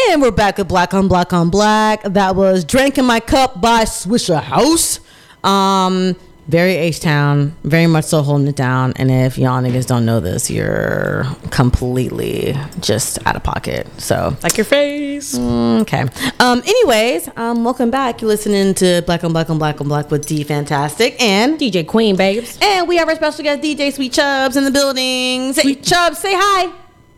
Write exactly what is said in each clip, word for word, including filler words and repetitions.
And we're back with Black on Black on Black. That was Drink in My Cup by Swisher House. Um, very H-Town, very much so holding it down. And if y'all niggas don't know this, you're completely just out of pocket. So, like your face. Okay. Um, anyways, um, welcome back. You're listening to Black on Black on Black on Black with D Fantastic and D J Queen, babes. And we have our special guest D J Sweet Chubbs in the building. Say, Chubbs, say hi.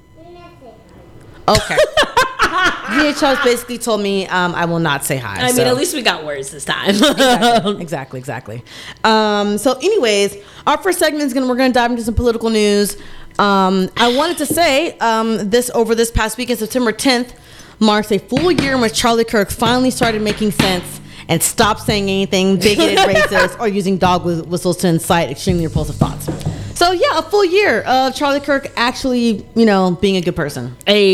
Okay. D J Chubbs basically told me um, I will not say hi. I so. mean, at least we got words this time. exactly, exactly, exactly. Um, so, anyways, our first segment is gonna we're gonna dive into some political news. Um, I wanted to say um, this over this past weekend, September tenth marks a full year in which Charlie Kirk finally started making sense and stopped saying anything bigoted, racist, or using dog whistles to incite extremely repulsive thoughts. So yeah, a full year of Charlie Kirk actually, you know, being a good person.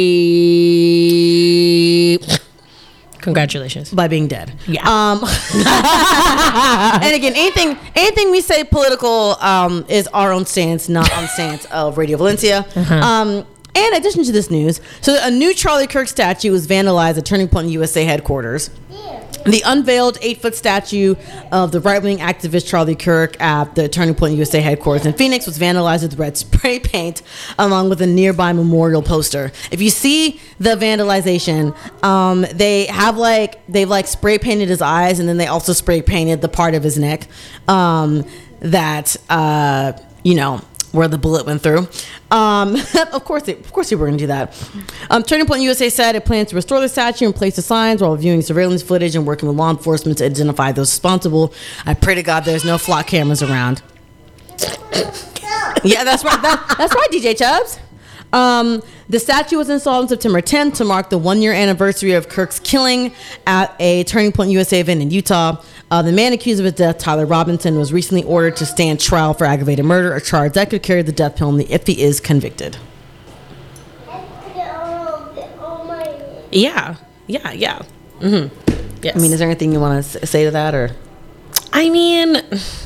A congratulations by being dead. Yeah. Um, and again, anything anything we say political um, is our own stance, not on stance of Radio Valencia. Uh-huh. Um, and in addition to this news, so a new Charlie Kirk statue was vandalized at Turning Point U S A headquarters. The unveiled eight-foot statue of the right-wing activist Charlie Kirk at the Turning Point U S A headquarters in Phoenix was vandalized with red spray paint, along with a nearby memorial poster. If you see the vandalization, um, they have like they've like spray painted his eyes, and then they also spray painted the part of his neck um, that uh, you know. where the bullet went through. Um, of course, they, of course, they were going to do that. Um, Turning Point U S A said it plans to restore the statue and place the signs while reviewing surveillance footage and working with law enforcement to identify those responsible. I pray to God there's no flock cameras around. Yeah, that's right. That, that's right, D J Chubbs. Um, the statue was installed on September tenth to mark the one-year anniversary of Kirk's killing at a Turning Point U S A event in Utah. Uh, the man accused of his death, Tyler Robinson, was recently ordered to stand trial for aggravated murder, a charge that could carry the death penalty if he is convicted. Yeah, yeah, yeah. Mm-hmm. Yes. I mean, is there anything you want to say to that, or? I mean,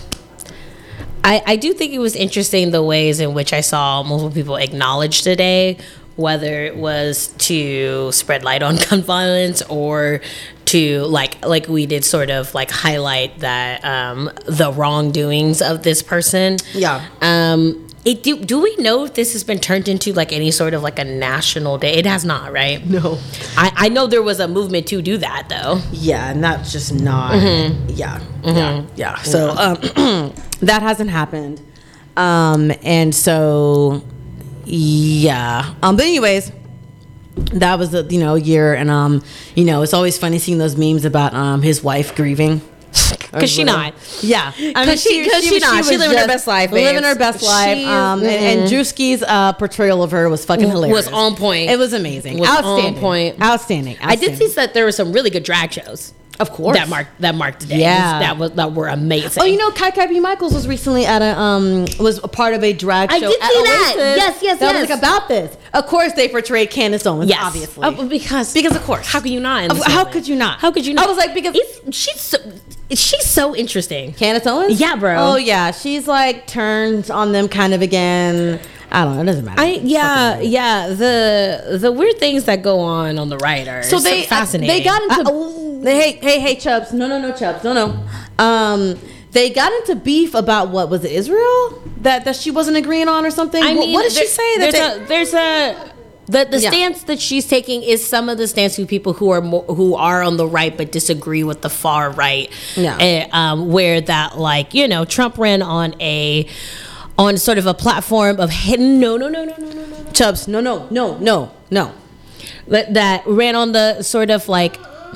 I I do think it was interesting the ways in which I saw multiple people acknowledge today, whether it was to spread light on gun violence or to like like we did sort of like highlight that um, the wrongdoings of this person. Yeah. Um, it do do we know if this has been turned into like any sort of like a national day? It has not, right? No. I, I know there was a movement to do that though. Yeah, and that's just not. Mm-hmm. Yeah, mm-hmm. yeah, yeah. So um, that hasn't happened, um, and so yeah. Um, but anyways. That was the you know year, and um you know it's always funny seeing those memes about um his wife grieving. Cause she not, yeah, I mean, she, cause she, she not, she, she living her best life, babes. living her best life. She um, is, and, and Drewski's uh, portrayal of her was fucking hilarious. Was on point. It was amazing. Was outstanding. On point. Outstanding. Outstanding. I did see that there were some really good drag shows. Of course, that marked that marked the day. Yeah, that was that were amazing. Oh, you know, Kai Kai B. Michaels was recently at a um was a part of a drag show. I did at see Oasis that. Yes, yes, that yes. was like about this. Of course, they portrayed Candace Owens. Yes, obviously, uh, because because of course. How could you not? How could you not? How could you not? I was like, because it's, she's so, she's so interesting. Candace Owens. Yeah, bro. Oh yeah, she's like turned on them kind of again. I don't know. It doesn't matter. I yeah yeah the the weird things that go on on the right are so they so fascinating. Uh, they got into uh, they, hey hey hey Chubbs no no no Chubbs no no um they got into beef about what was it Israel that that she wasn't agreeing on or something. I what, mean, what did there, she say? That there's they, a there's a the the yeah. stance that she's taking is some of the stance of people who are more, who are on the right but disagree with the far right. Yeah. Uh, um, where that like you know Trump ran on a. on sort of a platform of no, no, no, no, no, no, no, Chubbs, no, no, no, no, no. That, that ran on the sort of like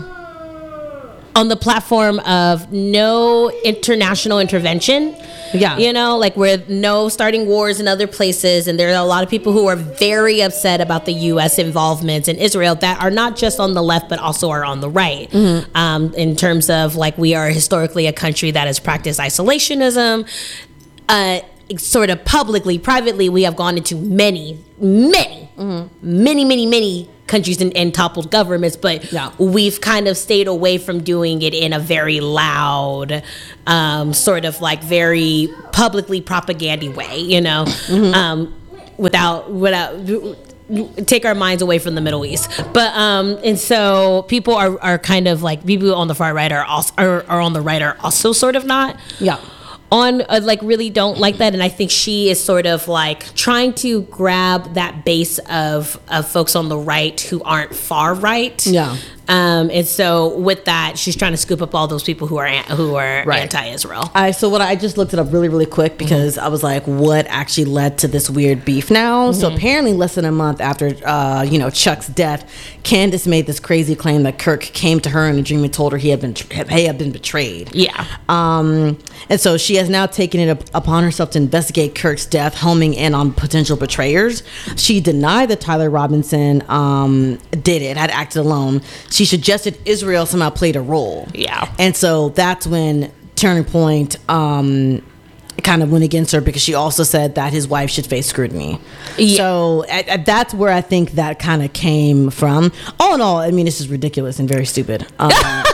on the platform of no international intervention. Yeah. You know, like with no starting wars in other places. And there are a lot of people who are very upset about the U S involvement in Israel that are not just on the left, but also are on the right. Mm-hmm. Um, in terms of like, we are historically a country that has practiced isolationism. Uh, sort of publicly, privately, we have gone into many, many, mm-hmm. many, many, many countries and, and toppled governments, but yeah. we've kind of stayed away from doing it in a very loud, um, sort of like very publicly propagandy way, you know, mm-hmm. um, without, without, take our minds away from the Middle East. But um, and so people are, are kind of like people on the far right are also are, are on the right are also sort of not. Yeah. On uh, like really don't like that, and I think she is sort of like trying to grab that base of of folks on the right who aren't far right. Yeah. Um, and so with that, she's trying to scoop up all those people who are an- who are Right. anti-Israel. I so what I just looked it up really really quick because mm-hmm. I was like, what actually led to this weird beef now? Mm-hmm. So apparently, less than a month after uh, you know Chuck's death, Candace made this crazy claim that Kirk came to her in a dream and told her he had been he had been betrayed. Yeah. Um, and so she has now taken it up, upon herself to investigate Kirk's death, homing in on potential betrayers. She denied that Tyler Robinson um, did it, had acted alone. She suggested Israel somehow played a role. Yeah. And so that's when Turning Point um, kind of went against her because she also said that his wife should face scrutiny. Yeah. So at, at, that's where I think that kind of came from. All in all, I mean, this is ridiculous and very stupid. Um,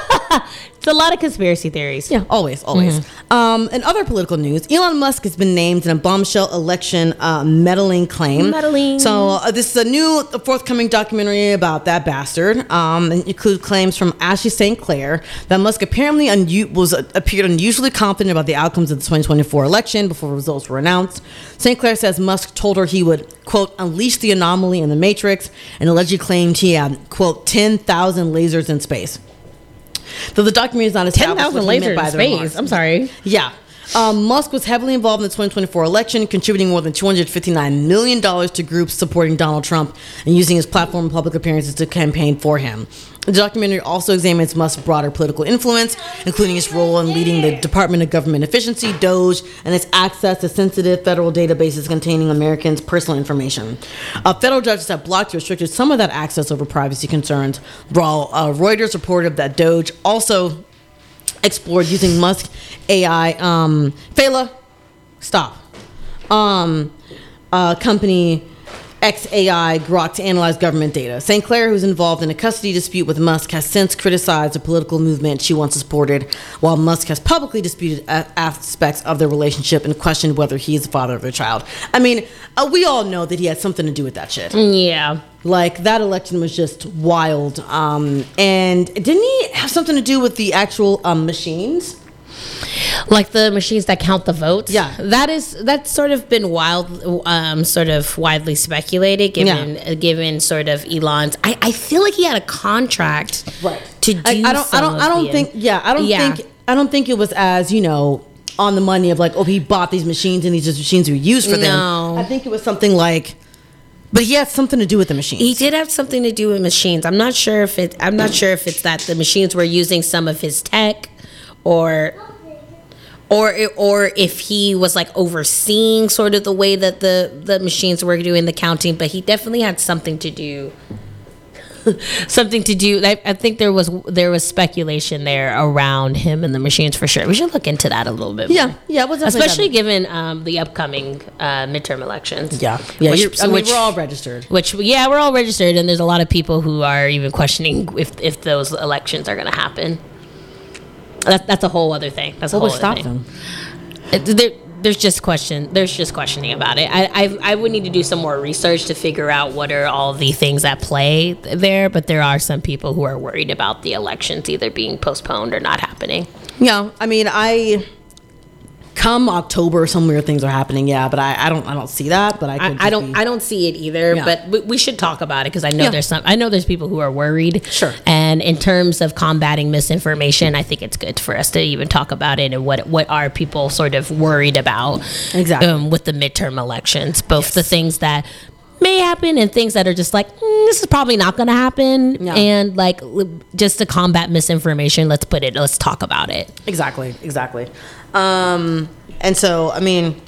It's a lot of conspiracy theories. Yeah, always, always. Mm-hmm. Um, in other political news, Elon Musk has been named in a bombshell election uh, meddling claim. Meddling. So uh, this is a new forthcoming documentary about that bastard. Um, and includes claims from Ashley Saint Clair that Musk apparently un- was uh, appeared unusually confident about the outcomes of the twenty twenty-four election before results were announced. Saint Clair says Musk told her he would, quote, unleash the anomaly in the Matrix, and allegedly claimed he had, quote, ten thousand lasers in space. Though the documentary is not established ten thousand lasers in space. Remarks. I'm sorry. Yeah. Um, Musk was heavily involved in the twenty twenty-four election, contributing more than two hundred fifty-nine million dollars to groups supporting Donald Trump and using his platform and public appearances to campaign for him. The documentary also examines Musk's broader political influence, including his role in leading the Department of Government Efficiency, DOGE, and its access to sensitive federal databases containing Americans' personal information. Uh, federal judges have blocked or restricted some of that access over privacy concerns, while uh, Reuters reported that DOGE also explored using Musk A I. Um, Fela, stop. Um, uh, company X A I Grok to analyze government data. Saint Clair, who's involved in a custody dispute with Musk, has since criticized the political movement she once supported, while Musk has publicly disputed a- aspects of their relationship and questioned whether he is the father of their child. I mean, uh, we all know that he had something to do with that shit. Yeah. Like, that election was just wild. Um, and didn't he have something to do with the actual um, machines? Like the machines that count the votes. Yeah, that is that's sort of been wild, um, sort of widely speculated, given yeah. uh, given sort of Elon's. I, I feel like he had a contract, right, to do. I, I don't. I don't. I don't the, think. Yeah, I don't yeah. think. I don't think it was as you know on the money of like, oh, he bought these machines and these machines were used for no. them. I think it was something like. But he had something to do with the machines. He did have something to do with machines. I'm not sure if it. I'm not sure if it's that the machines were using some of his tech, or. Or or if he was like overseeing sort of the way that the, the machines were doing the counting, but he definitely had something to do, something to do. I, I think there was there was speculation there around him and the machines for sure. We should look into that a little bit. Yeah, more. yeah, it was especially given um, the upcoming uh, midterm elections. Yeah, yeah. Which, you're, I mean, which, we're all registered. Which yeah, we're all registered, and there's a lot of people who are even questioning if if those elections are going to happen. That, that's a whole other thing. That's what a whole would stop thing. them? It, there, there's just question. There's just questioning about it. I, I I would need to do some more research to figure out what are all the things at play there. But there are some people who are worried about the elections either being postponed or not happening. Yeah, I mean, I come October, some weird things are happening. Yeah, but I, I don't I don't see that. But I could I, I don't be, I don't see it either. Yeah. But we, we should talk about it because I know yeah. there's some I know there's people who are worried. Sure. And in terms of combating misinformation, I think it's good for us to even talk about it and what what are people sort of worried about exactly um, with the midterm elections, both yes. the things that may happen and things that are just like mm, this is probably not going to happen no. and like just to combat misinformation, let's put it let's talk about it. Exactly, exactly. Um, and so, I mean,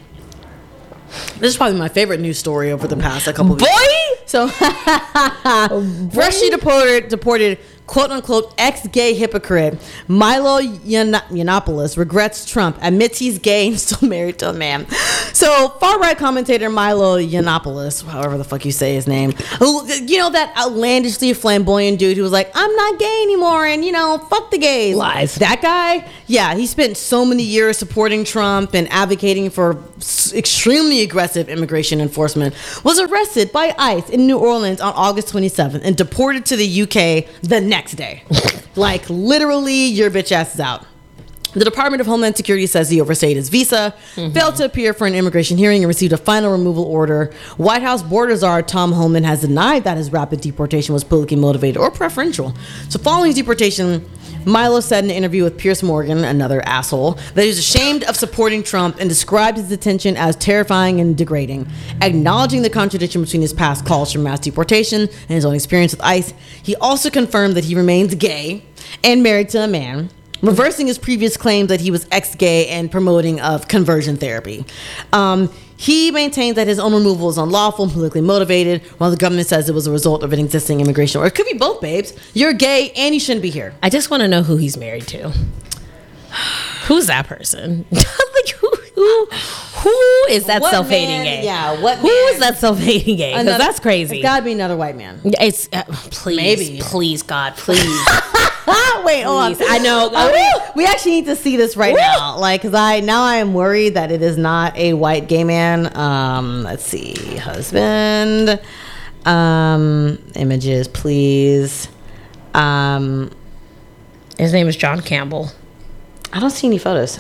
this is probably my favorite news story over the past a couple of Boy! weeks. So, freshly deported, deported quote-unquote ex-gay hypocrite Milo Yiann- Yiannopoulos regrets Trump, admits he's gay and still married to a man. So far-right commentator Milo Yiannopoulos, however the fuck you say his name, who, you know, that outlandishly flamboyant dude who was like, I'm not gay anymore and, you know, fuck the gays. Lies. That guy, yeah, he spent so many years supporting Trump and advocating for s- extremely aggressive immigration enforcement, was arrested by ICE in New Orleans on August twenty-seventh and deported to the U K the next day. Like, literally, your bitch ass is out. The Department of Homeland Security says he overstayed his visa, mm-hmm. failed to appear for an immigration hearing, and received a final removal order. White House border czar Tom Homan has denied that his rapid deportation was politically motivated or preferential. So following his deportation, Milo said in an interview with Piers Morgan, another asshole, that he was ashamed of supporting Trump and described his detention as terrifying and degrading. Acknowledging the contradiction between his past calls for mass deportation and his own experience with ICE, he also confirmed that he remains gay and married to a man, reversing his previous claims that he was ex-gay and promoting of conversion therapy. Um, he maintains that his own removal is unlawful and politically motivated, while the government says it was a result of an existing immigration. Or it could be both, babes. You're gay and you shouldn't be here. I just want to know who he's married to. Who's that person? Like, who, who, who is that What self-hating man- gay? yeah, what Who man- is that self-hating gay? Because Another- that's crazy. It's gotta be another white man. It's uh, please, Maybe. please, God, please. Wait, hold on. Please. I know. Oh, we, we actually need to see this right Woo! now. Like, cause I now I am worried that it is not a white gay man. Um, let's see, husband. Um, images, please. Um, His name is John Campbell. I don't see any photos.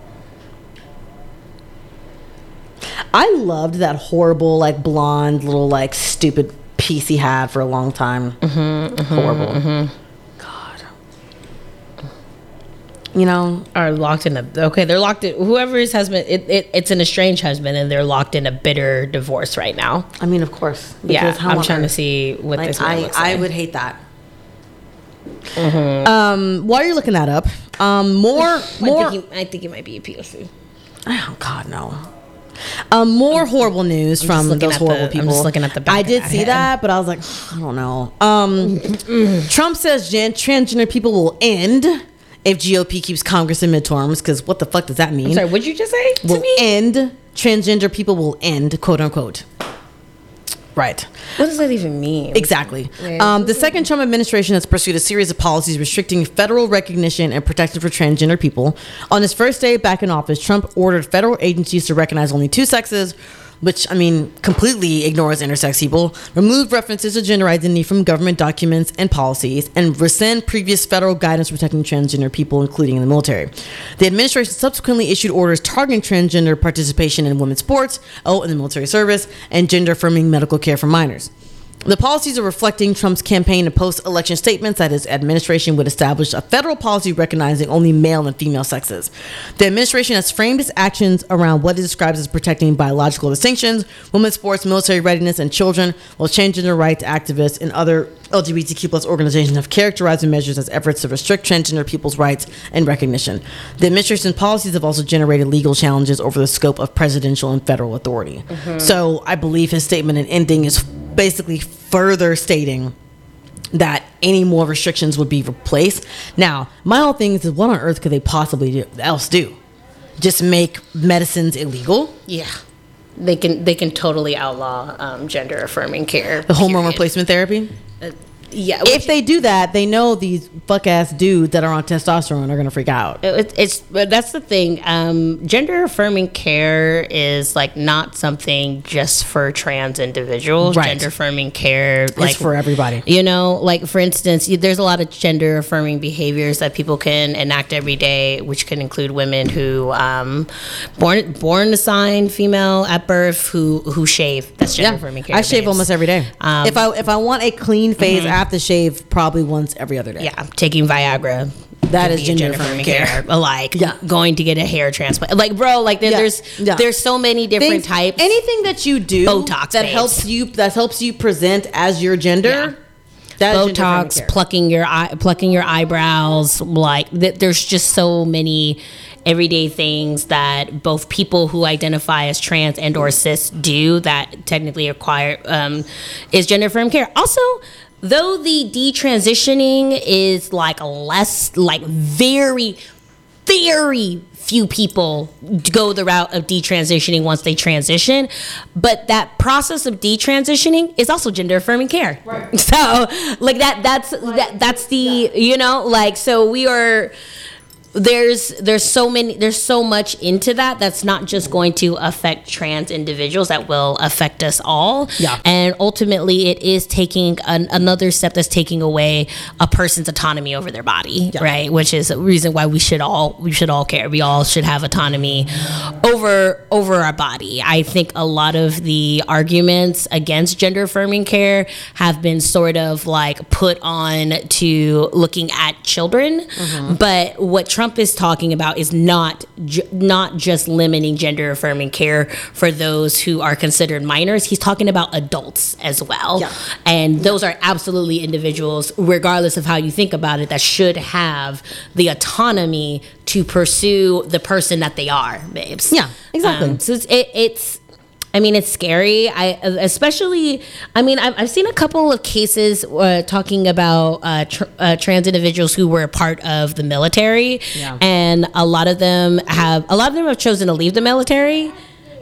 I loved that horrible, like, blonde, little, like, stupid piece he had for a long time. Mm-hmm, mm-hmm, horrible. Mm-hmm. God. You know, Are locked in a okay. They're locked in. Whoever his husband, it, it it's an estranged husband, and they're locked in a bitter divorce right now. I mean, of course. Yeah, how I'm on trying to earth? see what Like, this man I, looks I like. would hate that. Mm-hmm. Um, while you're looking that up, um, more, more. I think, he, I think it might be a P O C. Oh God, no. Um, more horrible news I'm just from looking those at horrible the- I'm people. just looking at the back I of did that see head. that, but I was like, I don't know. Um, Trump says gen- transgender people will end if G O P keeps Congress in midterms. Because what the fuck does that mean? I'm sorry, what'd you just say to will me? end. Transgender people will end, quote unquote. Right. What does that even mean? Exactly. Um, the second Trump administration has pursued a series of policies restricting federal recognition and protection for transgender people. On his first day back in office, Trump ordered federal agencies to recognize only two sexes, which, I mean, completely ignores intersex people, remove references to gender identity from government documents and policies, and rescind previous federal guidance protecting transgender people, including in the military. The administration subsequently issued orders targeting transgender participation in women's sports, oh, in the military service, and gender-affirming medical care for minors. The policies are reflecting Trump's campaign and post-election statements that his administration would establish a federal policy recognizing only male and female sexes. The administration has framed its actions around what it describes as protecting biological distinctions, women's sports, military readiness, and children, while transgender rights activists and other L G B T Q plus organizations have characterized the measures as efforts to restrict transgender people's rights and recognition. The administration's policies have also generated legal challenges over the scope of presidential and federal authority. Mm-hmm. So I believe his statement in ending is basically further stating that any more restrictions would be replaced. Now, my whole thing is, what on earth could they possibly do else do? Just make medicines illegal? Yeah, they can they can totally outlaw um, gender affirming care. The hormone period. replacement therapy? Uh, yeah, If they do that, they know these fuck ass dudes that are on testosterone are gonna freak out. It, it's but that's the thing. Um, gender affirming care is like not something just for trans individuals. Right. Gender affirming care, like for everybody. You know, like for instance, you- there's a lot of gender affirming behaviors that people can enact every day, which can include women who um, born born assigned female at birth who who shave. That's gender affirming care. I shave babes. almost every day. Um, if I if I want a clean face, I have to shave probably once every other day. Yeah, taking Viagra. That could is be a gender affirming care. Like Yeah. going to get a hair transplant. Like, bro, like there, Yeah. there's Yeah. there's so many different Things- types. Anything that you do Botox, that babes. helps you that helps you present as your gender. Yeah. That is gender affirming Botox, care. plucking your eye, plucking your eyebrows. Like th- there's just so many everyday things that both people who identify as trans and or cis do that technically acquire um, is gender affirming care. Also, though the detransitioning is like less, like very, very few people go the route of detransitioning once they transition, but that process of detransitioning is also gender affirming care. Right. So like that, that's, that, that's the, you know, like, so we are, there's there's so many there's so much into that that's not just going to affect trans individuals, that will affect us all. Yeah. And ultimately it is taking an, another step that's taking away a person's autonomy over their body. Yeah. Right, which is a reason why we should all we should all care. We all should have autonomy over over our body. I think a lot of the arguments against gender affirming care have been sort of like put on to looking at children. Mm-hmm. But what Trump is talking about is not ju- not just limiting gender affirming care for those who are considered minors. He's talking about adults as well. Yeah. And those are absolutely individuals, regardless of how you think about it, that should have the autonomy to pursue the person that they are, babes. Yeah, exactly. Um, so it's, it, it's I mean, it's scary. I especially, I mean, I've, I've seen a couple of cases uh, talking about uh, tr- uh, trans individuals who were a part of the military, yeah. and a lot of them have, a lot of them have chosen to leave the military.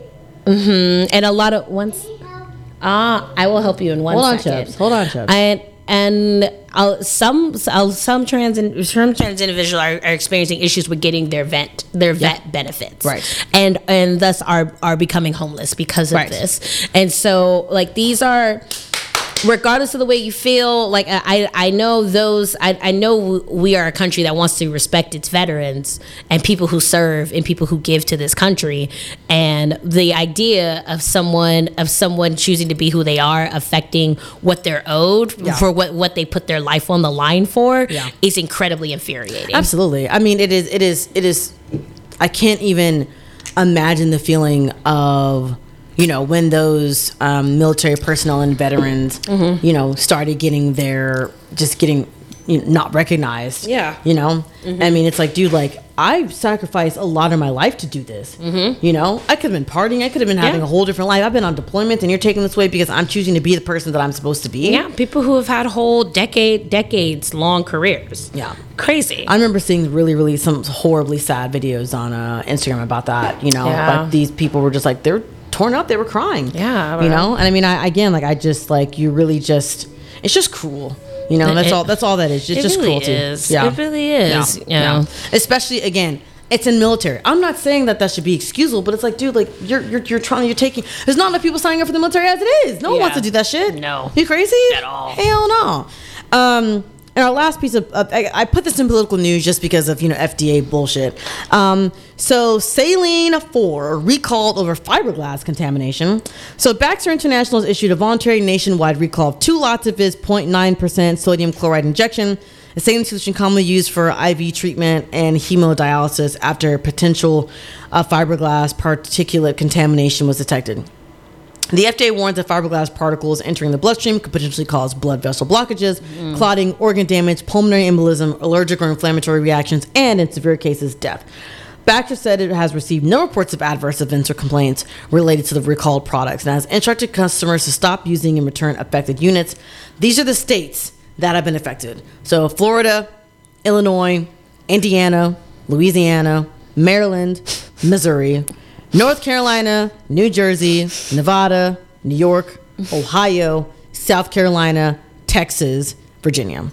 Mm-hmm. And a lot of once, ah, uh, I will help you in one Hold second. on, Chubbs. Hold on, Chubbs. I, and I'll, some I'll, some trans in, some trans individuals are, are experiencing issues with getting their vet their vet yeah. benefits, right? And and thus are are becoming homeless because of right. this. And so like these are, regardless of the way you feel, like I I know those I, I know we are a country that wants to respect its veterans and people who serve and people who give to this country, and the idea of someone of someone choosing to be who they are affecting what they're owed yeah. for what what they put their life on the line for yeah. is incredibly infuriating. Absolutely. I mean, it is it is it is I can't even imagine the feeling of, you know, when those um, military personnel and veterans, mm-hmm. you know, started getting their, just getting, you know, not recognized. Yeah. You know? Mm-hmm. I mean, it's like, dude, like, I sacrificed a lot of my life to do this. Mm-hmm. You know? I could have been partying. I could have been having yeah. a whole different life. I've been on deployment, and you're taking this way because I'm choosing to be the person that I'm supposed to be. Yeah. People who have had whole decade, decades long careers. Yeah. Crazy. I remember seeing really, really some horribly sad videos on uh, Instagram about that. You know? Yeah. Like, these people were just like, they're torn up, they were crying. Yeah. You know? And I mean, I again, like, I just, like, you really just, it's just cruel. You know, that's it, all. That's all that is. It's it just really cruelty. Is. Yeah, it really is. Yeah. You know? Yeah. Especially again, it's in military. I'm not saying that that should be excusable, but it's like, dude, like you're you're you're trying, you're taking. There's not enough people signing up for the military as it is. No one yeah. wants to do that shit. No, you crazy at all? Hell no. Um, and our last piece of, of I, I put this in political news just because of, you know, F D A bullshit. Um, so Saline four recalled over fiberglass contamination. So Baxter International has issued a voluntary nationwide recall of two lots of its zero point nine percent sodium chloride injection, a saline solution commonly used for I V treatment and hemodialysis after potential uh, fiberglass particulate contamination was detected. The F D A warns that fiberglass particles entering the bloodstream could potentially cause blood vessel blockages, mm. clotting, organ damage, pulmonary embolism, allergic or inflammatory reactions, and in severe cases, death. Baxter said it has received no reports of adverse events or complaints related to the recalled products and has instructed customers to stop using and return affected units. These are the states that have been affected. So Florida, Illinois, Indiana, Louisiana, Maryland, Missouri, North Carolina, New Jersey, Nevada, New York, Ohio, South Carolina, Texas, Virginia.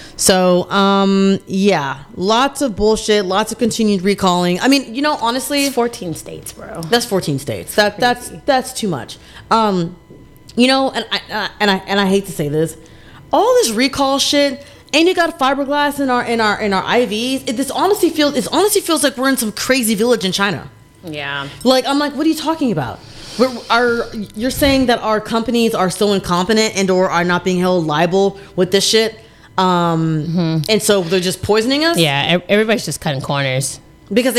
So, um, yeah, lots of bullshit, lots of continued recalling. I mean, you know, honestly, it's fourteen states, bro. That's fourteen states. That that's that's too much. Um, you know, and I uh, and I and I hate to say this, all this recall shit. And you got fiberglass in our in our in our I Vs. It, this honestly feels it honestly feels like we're in some crazy village in China. Yeah. Like, I'm like, what are you talking about? We're, are you're saying that our companies are so incompetent and or are not being held liable with this shit? Um, mm-hmm. And so they're just poisoning us? Yeah, everybody's just cutting corners. Because they can.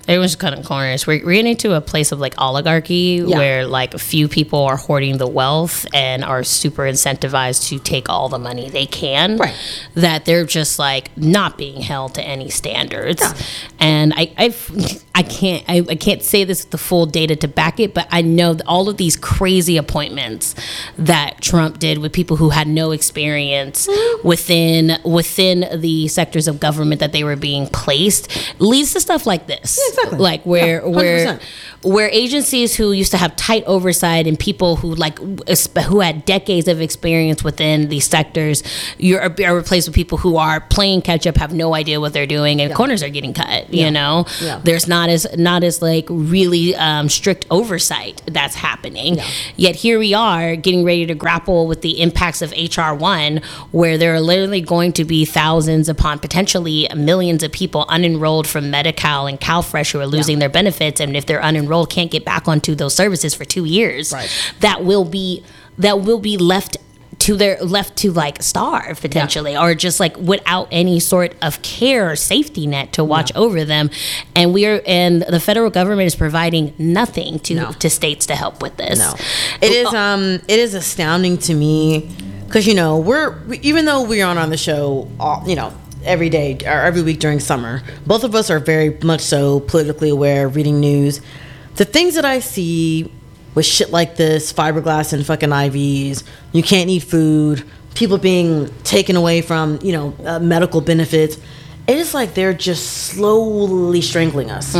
It was cutting corners. We're, we're getting to a place of like oligarchy Yeah. where like a few people are hoarding the wealth and are super incentivized to take all the money they can. Right. That they're just like not being held to any standards. Yeah. And I I've, I can't I, I can't say this with the full data to back it, but I know that all of these crazy appointments that Trump did with people who had no experience Mm-hmm. within within the sectors of government that they were being placed leads to stuff like this. Exactly. Like where Yeah, one hundred where percent. where agencies who used to have tight oversight and people who like who had decades of experience within these sectors, you're are replaced with people who are playing catch up, have no idea what they're doing, and Yeah. corners are getting cut. Yeah. You know, Yeah. there's not as not as like really um, strict oversight that's happening. Yeah. Yet here we are getting ready to grapple with the impacts of H R one, where there are literally going to be thousands upon potentially millions of people unenrolled from Medi-Cal and CalFresh who are losing Yeah. their benefits, and if they're unenrolled, can't get back onto those services for two years. Right. That will be that will be left to their left to like starve potentially, or just like without any sort of care or safety net to watch Yeah. over them. And we are and the federal government is providing nothing to No. to states to help with this. No, it is um it is astounding to me because you know we're we, even though we're on on the show all, you know every day or every week during summer, both of us are very much so politically aware, reading news. The things that I see with shit like this, fiberglass and fucking I Vs, you can't eat food, people being taken away from you know uh, medical benefits. It is like they're just slowly strangling us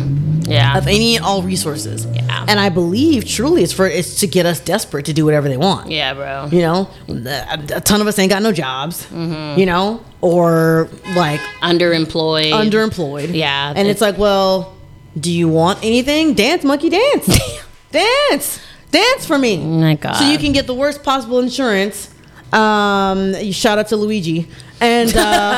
Yeah. of any and all resources. Yeah. And I believe truly it's for it's to get us desperate to do whatever they want. Yeah, bro. You know, a, a ton of us ain't got no jobs. You know, or like Underemployed. underemployed. Yeah, and it's it's- like, well, do you want anything? Dance, monkey, dance, dance, dance for me. Oh my God. So you can get the worst possible insurance. Um, you shout out to Luigi. And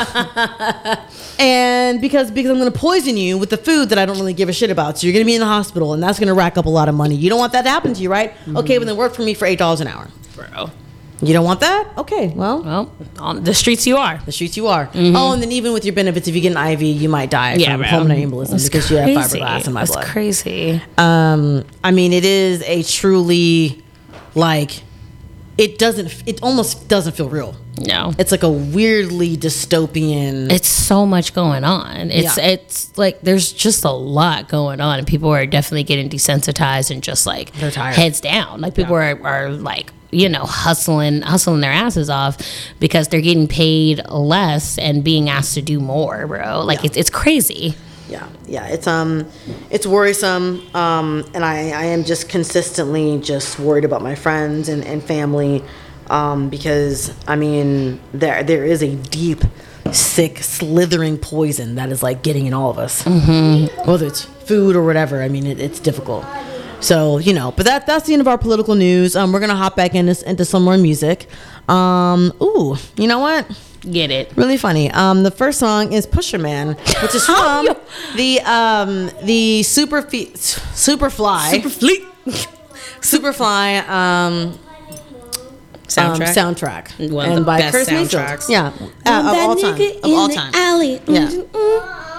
uh, and because because I'm gonna poison you with the food that I don't really give a shit about, so you're gonna be in the hospital, and that's gonna rack up a lot of money. You don't want that to happen to you, right? Okay, well then work for me for eight dollars an hour. bro. You don't want that? Okay, well, Well, on the streets you are. the streets you are. Oh, and then even with your benefits, if you get an I V, you might die Yeah, from bro. pulmonary embolism That's because you have crazy. fiberglass in my That's blood. crazy. Um, I mean, it is a truly like it doesn't. It almost doesn't feel real. No. It's like a weirdly dystopian. It's so much going on. It's Yeah. it's like there's just a lot going on, and people are definitely getting desensitized and just like They're tired. heads down. Like people Yeah. are, are like you know hustling hustling their asses off because they're getting paid less and being asked to do more, bro. Like Yeah. it's it's crazy. Yeah, yeah, it's um, it's worrisome, um, and I, I am just consistently just worried about my friends and, and family, um, because I mean there there is a deep, sick, slithering poison that is like getting in all of us, mm-hmm. whether it's food or whatever. I mean, it, it's difficult. So you know, but that that's the end of our political news. Um, we're gonna hop back into into some more music. Um, ooh, you know what? Get it? Really funny. Um, the first song is Pusher Man, which is from the um the Super Fe- Superfly Super fleet Superfly um, um soundtrack. soundtrack, One of and the by best Curtis Mayfield. soundtracks. Yeah, uh, of all time. Of all time. Alley. Yeah. Mm-hmm.